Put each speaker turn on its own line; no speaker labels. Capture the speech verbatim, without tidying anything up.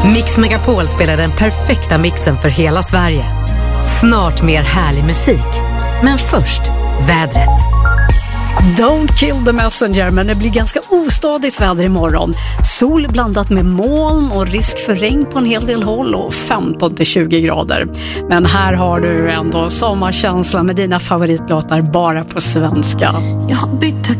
Mix Megapol spelar den perfekta mixen för hela Sverige. Snart mer härlig musik. Men först, vädret.
Don't kill the messenger, men det blir ganska ostadigt väder imorgon. Sol blandat med moln och risk för regn på en hel del håll och femton till tjugo grader. Men här har du ändå sommarkänsla med dina favoritlåtar bara på svenska.
Jag har bytt